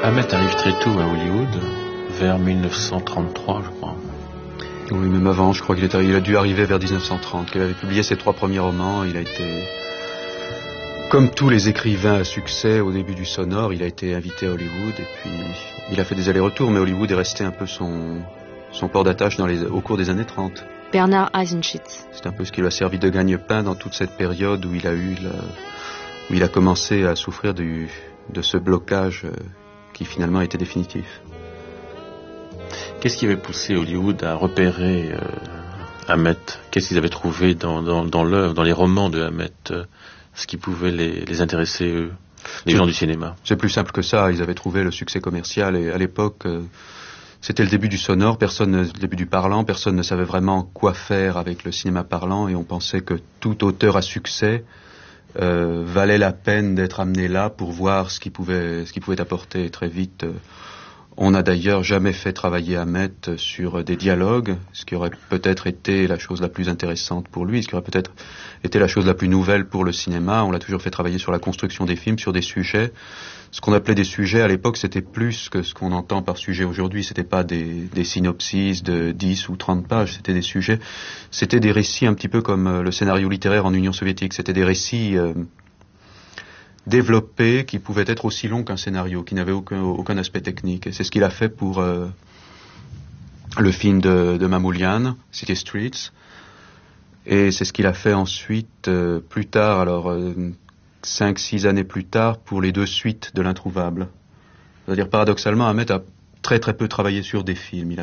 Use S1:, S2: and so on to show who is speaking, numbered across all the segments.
S1: Hamet arrive très tôt à Hollywood, vers 1933, je crois.
S2: Oui, même avant, je crois il a dû arriver vers 1930. Il avait publié ses 3 premiers romans. Il a été, comme tous les écrivains à succès au début du sonore, il a été invité à Hollywood et puis il a fait des allers-retours, mais Hollywood est resté un peu son port d'attache au cours des années 30.
S3: Bernard Eisenschitz.
S2: C'est un peu ce qui lui a servi de gagne-pain dans toute cette période où il a commencé à souffrir de ce blocage qui finalement était définitif.
S1: Qu'est-ce qui avait poussé Hollywood à repérer Hamet? Qu'est-ce qu'ils avaient trouvé dans l'œuvre, dans les romans de Hamet, ce qui pouvait les intéresser, eux, les gens du cinéma?
S2: C'est plus simple que ça. Ils avaient trouvé le succès commercial et à l'époque, c'était le début du sonore, le début du parlant. Personne ne savait vraiment quoi faire avec le cinéma parlant et on pensait que tout auteur à succès valait la peine d'être amené là pour voir ce qu'il pouvait apporter. Très vite, on n'a d'ailleurs jamais fait travailler Hamet sur des dialogues, ce qui aurait peut-être été la chose la plus intéressante pour lui, ce qui aurait peut-être été la chose la plus nouvelle pour le cinéma. On l'a toujours fait travailler sur la construction des films, sur des sujets. Ce qu'on appelait des sujets à l'époque, c'était plus que ce qu'on entend par sujet aujourd'hui. C'était pas des synopsis de 10 ou 30 pages, c'était des sujets. C'était des récits un petit peu comme le scénario littéraire en Union soviétique. C'était des récits développés qui pouvaient être aussi longs qu'un scénario, qui n'avaient aucun aspect technique. Et c'est ce qu'il a fait pour le film de Mamoulian, City Streets. Et c'est ce qu'il a fait ensuite, plus tard, alors 5-6 années plus tard, pour les 2 suites de l'Introuvable. C'est-à-dire, paradoxalement, Hamet a très très peu travaillé sur des films. Il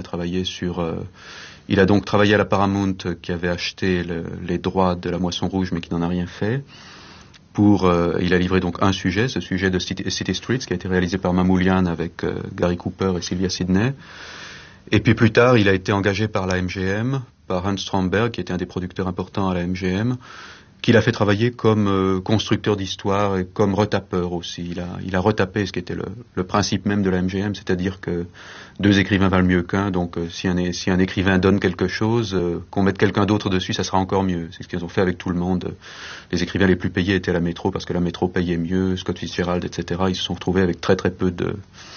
S2: a donc travaillé à la Paramount, qui avait acheté les droits de La Moisson Rouge, mais qui n'en a rien fait. Il a livré donc un sujet, ce sujet de City Streets, qui a été réalisé par Mamoulian avec Gary Cooper et Sylvia Sidney. Et puis plus tard, il a été engagé par la MGM, par Hans Stromberg, qui était un des producteurs importants à la MGM, qu'il a fait travailler comme constructeur d'histoire et comme retapeur aussi. Il a retapé ce qui était le principe même de la MGM, c'est-à-dire que 2 écrivains valent mieux qu'un, donc si un écrivain donne quelque chose, qu'on mette quelqu'un d'autre dessus, ça sera encore mieux. C'est ce qu'ils ont fait avec tout le monde. Les écrivains les plus payés étaient la Métro, parce que la Métro payait mieux, Scott Fitzgerald, etc. Ils se sont retrouvés avec très peu de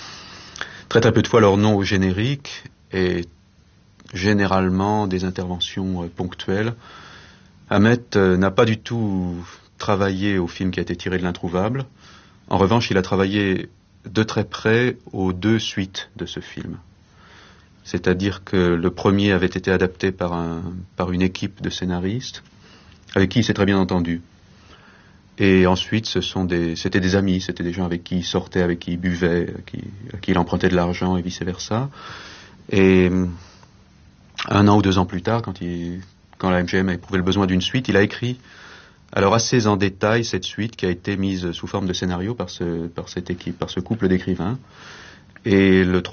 S2: fois leur nom au générique, et généralement des interventions ponctuelles. Hamet n'a pas du tout travaillé au film qui a été tiré de l'Introuvable. En revanche, il a travaillé de très près aux 2 suites de ce film. C'est-à-dire que le premier avait été adapté par une équipe de scénaristes, avec qui il s'est très bien entendu. Et ensuite, c'était des amis, c'était des gens avec qui il sortait, avec qui il buvait, à qui il empruntait de l'argent et vice-versa. Et 1 an ou 2 ans plus tard, quand la MGM a éprouvé le besoin d'une suite, il a écrit, alors assez en détail, cette suite qui a été mise sous forme de scénario par cette équipe, par ce couple d'écrivains. Et la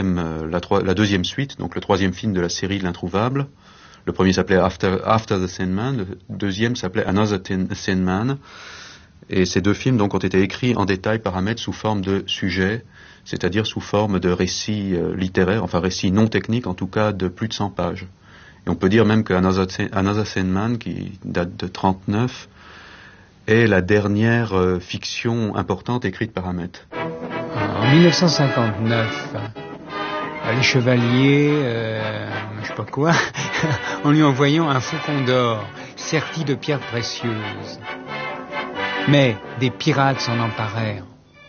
S2: 2e suite, donc le 3e film de la série de l'Introuvable, le premier s'appelait After the Thin Man, le 2e s'appelait Another Thin Man. Et ces 2 films donc ont été écrits en détail par Hamet sous forme de sujets, c'est-à-dire sous forme de récits littéraires, enfin récits non techniques, en tout cas de plus de 100 pages. Et on peut dire même que Another Thin Man, qui date de 1939, est la dernière fiction importante écrite par Hamet.
S4: En 1959, les Chevaliers, je sais pas quoi, en lui envoyant un faucon d'or serti de pierres précieuses. Mais des pirates s'en emparèrent.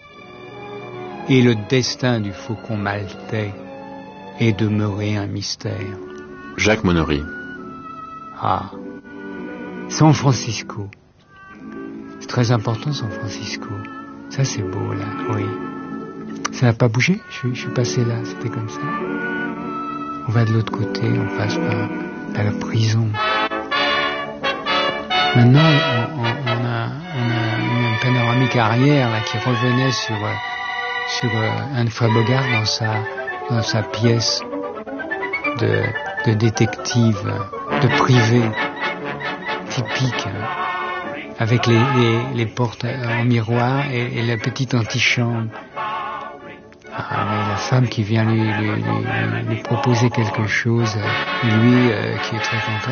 S4: Et le destin du faucon maltais est demeuré un mystère.
S1: Jacques Monnery.
S4: Ah, San Francisco. C'est très important, San Francisco. Ça, c'est beau, là, oui. Ça n'a pas bougé, je suis passé là, c'était comme ça. On va de l'autre côté, on passe par la prison. Maintenant, on a une panoramique arrière là, qui revenait sur Humphrey Bogart dans sa pièce de détective, de privé, typique, avec les portes en miroir et la petite antichambre. Ah, mais la femme qui vient lui proposer quelque chose, lui qui est très content.